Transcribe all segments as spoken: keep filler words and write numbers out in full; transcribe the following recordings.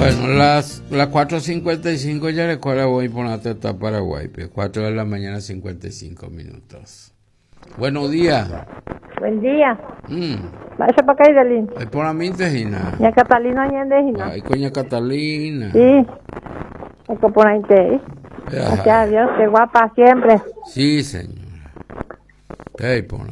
Bueno, las, las cuatro cincuenta y cinco ya recuerda voy por la teta Paraguay, pues cuatro de la mañana cincuenta y cinco minutos. Buenos días. Buen día. Mm. Vaya para acá, Idelín. Ay, por la mente, Gina. Ya Catalina Allende, Gina. Ay, coña Catalina. Sí. Es que por ahí te. Gracias a Dios, qué guapa siempre. Sí, señora. Hey, pona.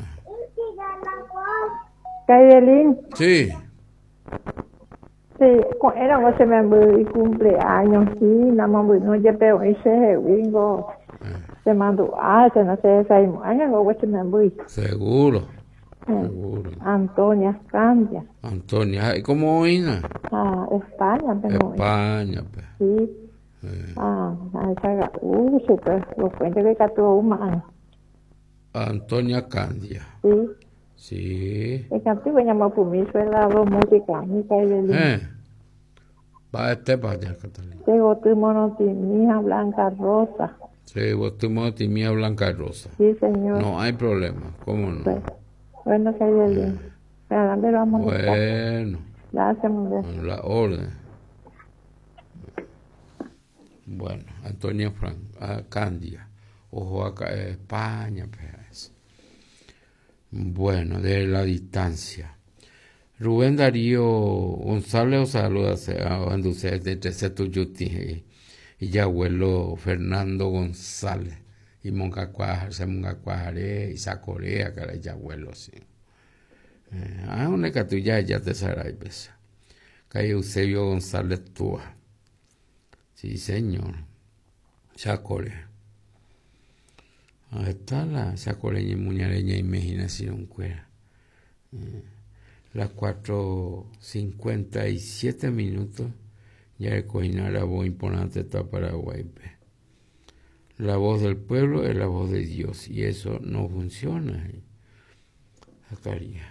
¿Qué, Idelín? Sí. Sí, era vos se me voy cumpleaños, sí, nada más voy, no, ya pero ese wingo. Se mandó, ah, se no sé, ese año, no, vos se me voy. Seguro. Eh, Seguro. Antonia Candia. Antonia, ¿y cómo Ina? Ah, España, tengo. España, pues. Sí. Eh. Ah, esa, uh, super, lo cuento que catuó un man. Antonia Candia. Sí. Sí. El cantigo llamó por mí, fue la voz música, mi calle. Eh. Va este para allá, Catalina. Tengo tu monotimia blanca rosa. Sí, vos tu monotimia blanca rosa. Sí, señor. No hay problema, ¿cómo no? Pues, bueno, calle bien. Pero ¿dónde lo vamos a estar? Bueno. Gracias, mujer. Con la orden. Bueno, Antonia Fran, ah, Candia. Ojo acá, eh, España, pues. Bueno, de la distancia. Rubén Darío González os saluda a Anduce de Tressetuyuti y ya abuelo Fernando González y Moncacuajar, se Moncacuajaré y Sacorea, que era ya abuelo, sí. Eh, ah, una catuya ya te sarai pesa. Que Eusebio González Túa. Sí, señor. Sacorea. Ahí está la sacoreña y muñareña imaginación cuera. Eh. Las cuatro cincuenta y siete minutos, ya recogina la voz imponente está Paraguay. La voz del pueblo es la voz de Dios, y eso no funciona. Sacaría.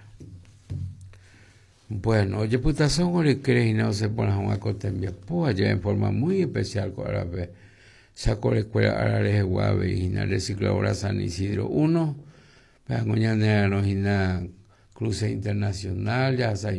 Bueno, oye, puta, son gore crees y no se ponen una cosa en pues allá en forma muy especial con la vez. Sacó la escuela Arares Guave y na recicladora San Isidro uno, para coñanear no Cruce Internacional, ya